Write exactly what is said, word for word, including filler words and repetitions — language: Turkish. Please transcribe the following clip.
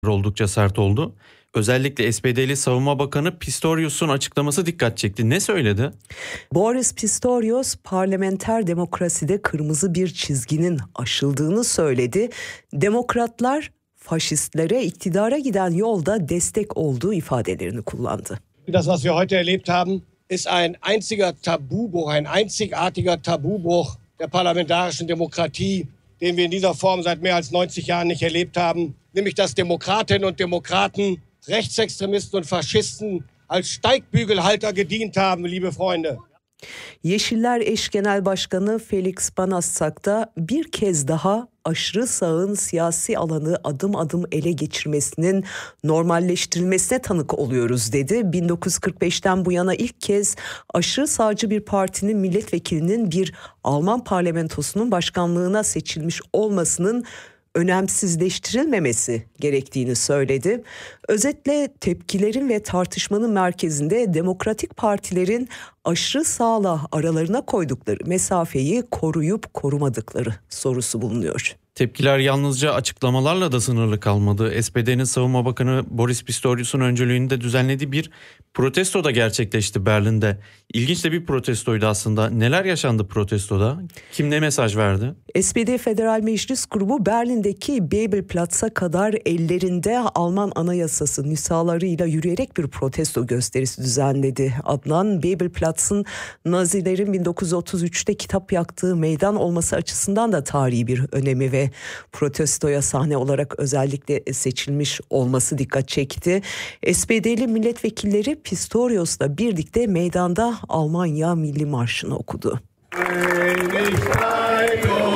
oldukça sert oldu. Özellikle S P D'li Savunma Bakanı Pistorius'un açıklaması dikkat çekti. Ne söyledi? Boris Pistorius parlamenter demokraside kırmızı bir çizginin aşıldığını söyledi. Demokratlar faşistlere iktidara giden yolda destek olduğu ifadelerini kullandı. Das, was wir heute erlebt haben, ist ein einziger Tabubruch, ein einzigartiger Tabubruch der parlamentarischen Demokratie, den wir in dieser Form seit mehr als neunzig Jahren nicht erlebt haben. Nämlich, dass Demokratinnen und Demokraten Rechtsextremisten und Faschisten als Steigbügelhalter gedient haben, liebe Freunde. Yeşiller Eş Genel Başkanı Felix Banassak da bir kez daha aşırı sağın siyasi alanı adım adım ele geçirmesinin normalleştirilmesine tanık oluyoruz dedi. bin dokuz yüz kırk beşten bu yana ilk kez aşırı sağcı bir partinin milletvekilinin bir Alman parlamentosunun başkanlığına seçilmiş olmasının önemsizleştirilmemesi gerektiğini söyledi. Özetle tepkilerin ve tartışmanın merkezinde demokratik partilerin aşırı sağla aralarına koydukları mesafeyi koruyup korumadıkları sorusu bulunuyor. Tepkiler yalnızca açıklamalarla da sınırlı kalmadı. S P D'nin Savunma Bakanı Boris Pistorius'un öncülüğünde düzenlediği bir protesto da gerçekleşti Berlin'de. İlginç de bir protestoydu aslında. Neler yaşandı protestoda? Kim ne mesaj verdi? S P D Federal Meclis Grubu Berlin'deki Bebelplatz'a kadar ellerinde Alman Anayasası nüshalarıyla yürüyerek bir protesto gösterisi düzenledi. Adnan Bebelplatz'ın Nazilerin bin dokuz yüz otuz üçte kitap yaktığı meydan olması açısından da tarihi bir önemi ve protestoya sahne olarak özellikle seçilmiş olması dikkat çekti. S P D'li milletvekilleri Pistorius'la birlikte meydanda Almanya Milli Marşı'nı okudu.